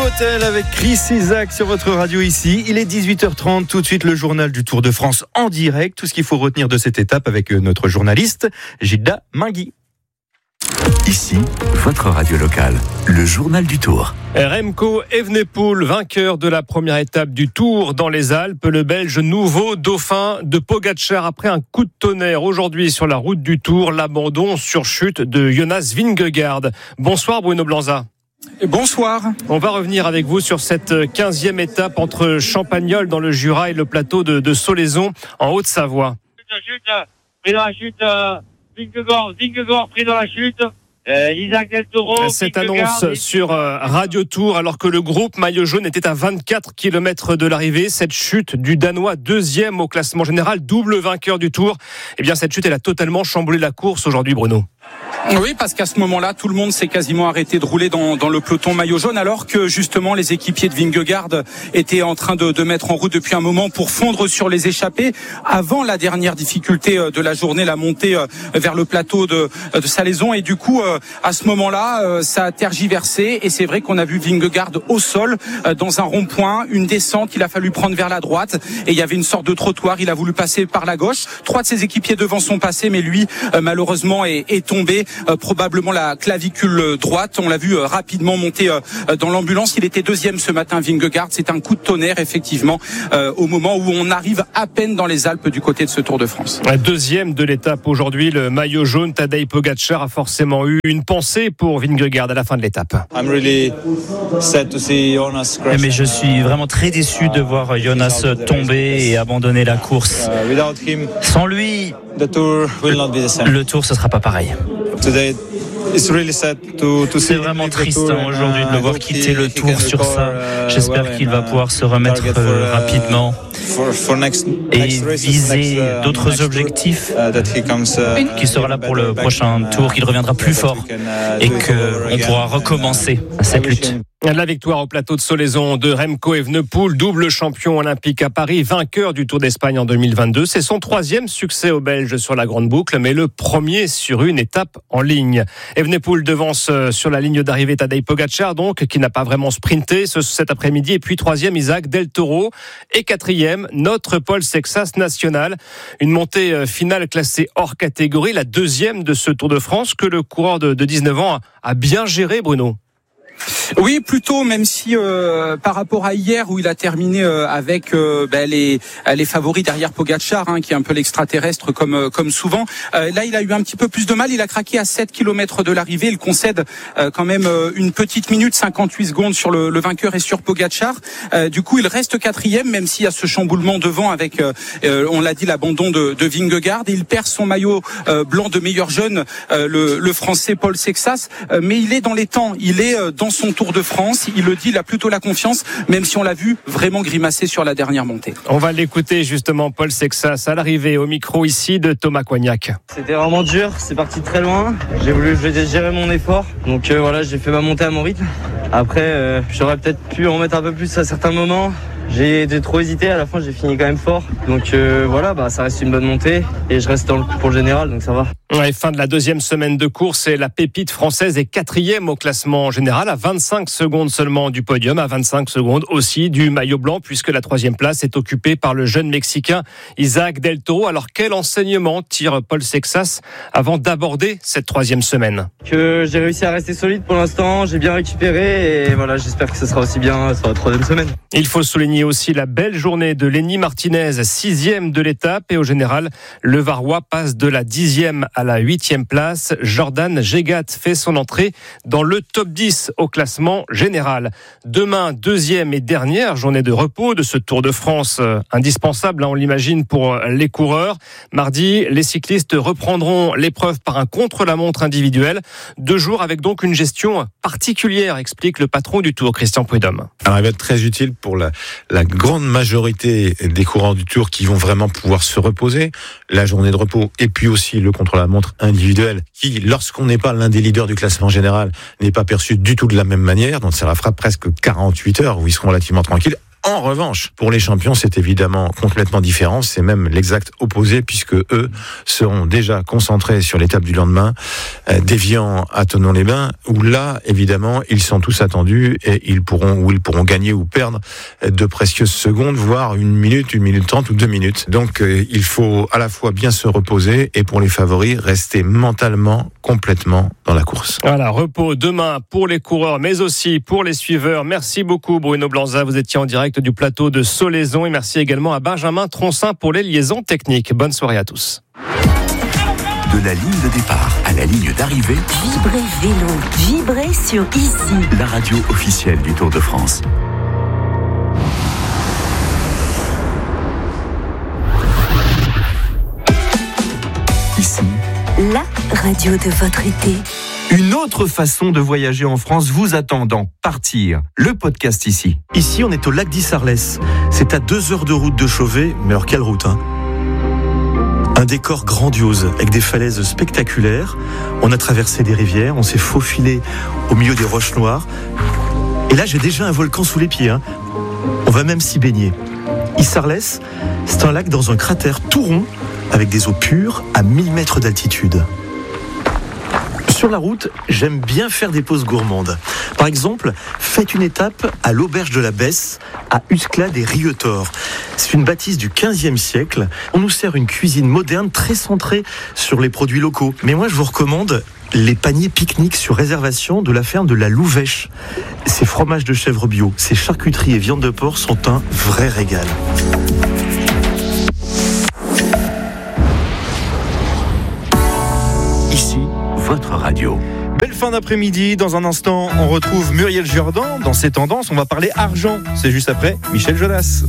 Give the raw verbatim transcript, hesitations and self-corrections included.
Hotel avec Chris Isaak sur votre radio ici. Il est dix-huit heures trente, tout de suite le journal du Tour de France en direct. Tout ce qu'il faut retenir de cette étape avec notre journaliste Gilda Mingui. Ici, votre radio locale, le journal du Tour. Remco Evenepoel, vainqueur de la première étape du Tour dans les Alpes. Le Belge nouveau dauphin de Pogačar après un coup de tonnerre aujourd'hui sur la route du Tour. L'abandon sur chute de Jonas Vingegaard. Bonsoir Bruno Blanza. Bonsoir. On va revenir avec vous sur cette quinzième étape entre Champagnole dans le Jura et le plateau de, de Solaizon en Haute-Savoie. Chute, pris dans la chute, euh, Vingegaard, Vingegaard pris dans la chute. Euh, Isaac Del Toro. Cette annonce sur euh, Radio Tour alors que le groupe maillot jaune était à vingt-quatre kilomètres de l'arrivée. Cette chute du Danois deuxième au classement général, double vainqueur du Tour. Eh bien cette chute elle a totalement chamboulé la course aujourd'hui Bruno. Oui, parce qu'à ce moment-là, tout le monde s'est quasiment arrêté de rouler dans, dans le peloton maillot jaune, alors que justement les équipiers de Vingegaard étaient en train de, de mettre en route depuis un moment pour fondre sur les échappées. Avant la dernière difficulté de la journée, la montée vers le plateau de, de Solaizon, et du coup, à ce moment-là, ça a tergiversé, et c'est vrai qu'on a vu Vingegaard au sol, dans un rond-point, une descente, il a fallu prendre vers la droite, et il y avait une sorte de trottoir, il a voulu passer par la gauche. Trois de ses équipiers devant sont passés, mais lui, malheureusement, est, est tombé. Euh, probablement la clavicule droite. On l'a vu euh, rapidement monter euh, dans l'ambulance. Il était deuxième ce matin, Vingegaard. C'est un coup de tonnerre, effectivement, euh, au moment où on arrive à peine dans les Alpes du côté de ce Tour de France. Deuxième de l'étape aujourd'hui, le maillot jaune Tadej Pogačar a forcément eu une pensée pour Vingegaard à la fin de l'étape. I'm really sad to see Jonas crash. Mais je suis vraiment très déçu de voir Jonas tomber et abandonner la course. Uh, without him, Sans lui, the tour will not be the same. le Tour ce sera pas pareil. Today, it's really sad to, to see C'est vraiment triste hein, aujourd'hui de le voir quitter le Tour sur ça. J'espère qu'il va pouvoir se remettre euh, rapidement for, for next, et next races, viser next, uh, d'autres next objectifs tour, uh, that he comes, uh, qui sera là pour le prochain Tour, qu'il reviendra plus fort et qu'on pourra recommencer cette lutte. La victoire au plateau de Solaizon de Remco Evenepoel, double champion olympique à Paris, vainqueur du Tour d'Espagne en deux mille vingt-deux. C'est son troisième succès aux Belges sur la grande boucle, mais le premier sur une étape en ligne. Evenepoel devance sur la ligne d'arrivée Tadej Pogačar, donc, qui n'a pas vraiment sprinté ce, cet après-midi. Et puis troisième, Isaac Del Toro. Et quatrième, notre Paul Sexas national. Une montée finale classée hors catégorie, la deuxième de ce Tour de France que le coureur de, de dix-neuf ans a, a bien géré, Bruno. Oui, plutôt, même si euh, par rapport à hier où il a terminé euh, avec euh, ben, les, les favoris derrière Pogačar, hein, qui est un peu l'extraterrestre comme euh, comme souvent. Euh, là, il a eu un petit peu plus de mal. Il a craqué à sept kilomètres de l'arrivée. Il concède euh, quand même euh, une petite minute, cinquante-huit secondes sur le, le vainqueur et sur Pogačar. Euh, du coup, il reste quatrième, même s'il y a ce chamboulement devant avec, euh, euh, on l'a dit, l'abandon de, de Vingegaard. Il perd son maillot euh, blanc de meilleur jeune, euh, le, le Français Paul Sexas. Euh, mais il est dans les temps. Il est euh, dans son Tour de France, il le dit, il a plutôt la confiance, même si on l'a vu vraiment grimacer sur la dernière montée. On va l'écouter justement, Paul Sexas, à l'arrivée au micro ici de Thomas Coignac. C'était vraiment dur, c'est parti très loin, j'ai voulu gérer mon effort, donc euh, voilà, j'ai fait ma montée à mon rythme. Après, euh, j'aurais peut-être pu en mettre un peu plus à certains moments. J'ai, j'ai trop hésité, à la fin j'ai fini quand même fort. Donc euh, voilà, bah, ça reste une bonne montée et je reste dans le coup pour le général, donc ça va. Ouais, fin de la deuxième semaine de course et la pépite française est quatrième au classement général à vingt-cinq secondes seulement du podium, à vingt-cinq secondes aussi du maillot blanc puisque la troisième place est occupée par le jeune Mexicain Isaac Del Toro. Alors quel enseignement tire Paul Sexas avant d'aborder cette troisième semaine? Que j'ai réussi à rester solide pour l'instant, j'ai bien récupéré et voilà, j'espère que ce sera aussi bien sur la troisième semaine. Il faut souligner aussi la belle journée de Lenny Martinez, sixième de l'étape et au général, le Varois passe de la dixième à la huitième place. Jordan Gégat fait son entrée dans le top dix au classement général. Demain, deuxième et dernière journée de repos de ce Tour de France euh, indispensable, hein, on l'imagine, pour les coureurs. Mardi, les cyclistes reprendront l'épreuve par un contre-la-montre individuel. Deux jours avec donc une gestion particulière, explique le patron du Tour, Christian Prudhomme. Alors, il va être très utile pour la, la grande majorité des coureurs du Tour qui vont vraiment pouvoir se reposer, la journée de repos et puis aussi le contre-la-montre individuel qui, lorsqu'on n'est pas l'un des leaders du classement général, n'est pas perçu du tout de la même manière. Donc ça fera presque quarante-huit heures où ils seront relativement tranquilles. En revanche, pour les champions, c'est évidemment complètement différent. C'est même l'exact opposé puisque eux seront déjà concentrés sur l'étape du lendemain, euh, d'Évian à Thonon-les-Bains, où là, évidemment, ils sont tous attendus et ils pourront, où ils pourront gagner ou perdre de précieuses secondes, voire une minute, une minute trente ou deux minutes. Donc, euh, il faut à la fois bien se reposer et pour les favoris, rester mentalement complètement dans la course. Voilà, repos demain pour les coureurs, mais aussi pour les suiveurs. Merci beaucoup Bruno Blanza, vous étiez en direct du plateau de Solaison et merci également à Benjamin Troncin pour les liaisons techniques. Bonne soirée à tous. De la ligne de départ à la ligne d'arrivée, Vibrez Vélo, vibrez sur Ici, la radio officielle du Tour de France. Ici, la radio de votre été. Une autre façon de voyager en France vous attend dans Partir, le podcast Ici. Ici, on est au lac d'Issarlès. C'est à deux heures de route de Chauvet, mais alors quelle route, hein ? Un décor grandiose, avec des falaises spectaculaires. On a traversé des rivières, on s'est faufilé au milieu des roches noires. Et là, j'ai déjà un volcan sous les pieds, hein. On va même s'y baigner. Issarlès, c'est un lac dans un cratère tout rond, avec des eaux pures à mille mètres d'altitude. Sur la route, j'aime bien faire des pauses gourmandes. Par exemple, faites une étape à l'auberge de la Besse, à Usclade et Rieutort. C'est une bâtisse du quinzième siècle. On nous sert une cuisine moderne très centrée sur les produits locaux. Mais moi, je vous recommande les paniers pique-nique sur réservation de la ferme de la Louvèche. Ces fromages de chèvre bio, ces charcuteries et viandes de porc sont un vrai régal. Ici, votre radio. Belle fin d'après-midi. Dans un instant, on retrouve Muriel Jourdan. Dans ses tendances, on va parler argent. C'est juste après Michel Jonas.